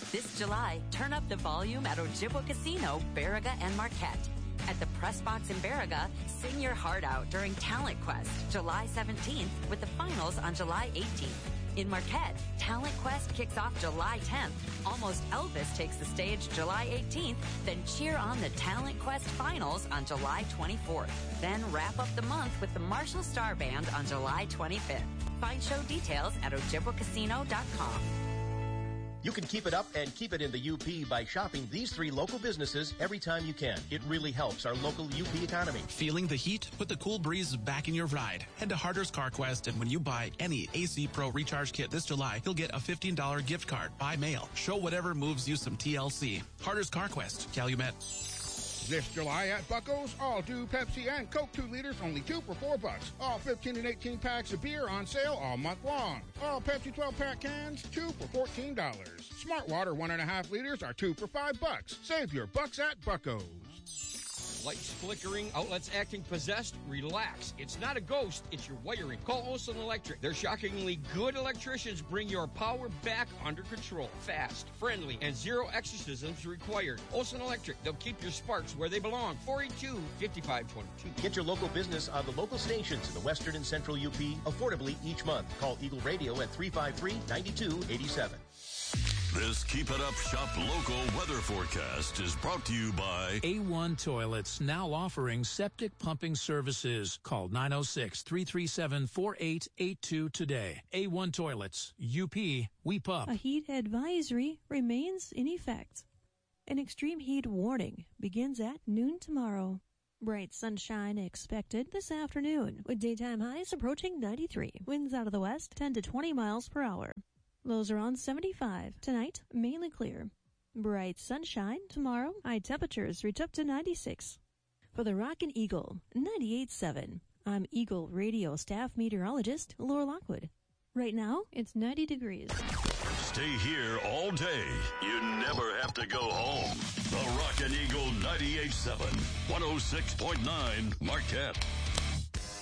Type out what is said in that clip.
This July, turn up the volume at Ojibwa Casino, Baraga, and Marquette. At the Press Box in Baraga, sing your heart out during Talent Quest, July 17th, with the finals on July 18th. In Marquette, Talent Quest kicks off July 10th. Almost Elvis takes the stage July 18th, then cheer on the Talent Quest finals on July 24th. Then wrap up the month with the Marshall Star Band on July 25th. Find show details at OjibwaCasino.com. You can keep it up and keep it in the UP by shopping these 3 local businesses every time you can. It really helps our local UP economy. Feeling the heat? Put the cool breeze back in your ride. Head to Harder's Car Quest, and when you buy any AC Pro recharge kit this July, you'll get a $15 gift card by mail. Show whatever moves you some TLC. Harder's Car Quest, Calumet. This July at Bucko's, all Dew, Pepsi, and Coke 2 liters, only 2 for $4. All 15 and 18 packs of beer on sale all month long. All Pepsi 12-pack cans, 2 for $14. Smart Water 1.5 liters are 2 for $5. Save your bucks at Bucko's. Lights flickering, outlets acting possessed? Relax. It's not a ghost, it's your wiring. Call Olson Electric. Their shockingly good electricians bring your power back under control. Fast, friendly, and 0 exorcisms required. Olson Electric. They'll keep your sparks where they belong. 482-5522. Get your local business on the local stations in the Western and Central UP affordably each month. Call Eagle Radio at 353-9287. This Keep It Up Shop Local weather forecast is brought to you by A1 Toilets, now offering septic pumping services. Call 906-337-4882 today. A1 Toilets, UP, we pump. A heat advisory remains in effect. An extreme heat warning begins at noon tomorrow. Bright sunshine expected this afternoon, with daytime highs approaching 93. Winds out of the west, 10 to 20 miles per hour. Lows around 75. Tonight, mainly clear. Bright sunshine. Tomorrow, high temperatures reach up to 96. For the Rockin' Eagle, 98.7. I'm Eagle Radio staff meteorologist Laura Lockwood. Right now, it's 90 degrees. Stay here all day. You never have to go home. The Rockin' Eagle 98.7, 106.9 Marquette.